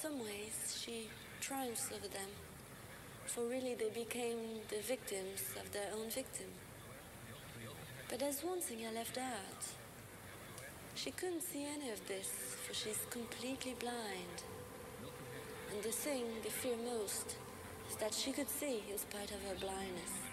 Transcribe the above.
some ways, she triumphs over them. For really they became the victims of their own victim. But there's one thing I left out. She couldn't see any of this, for she's completely blind. And the thing they fear most is that she could see in spite of her blindness.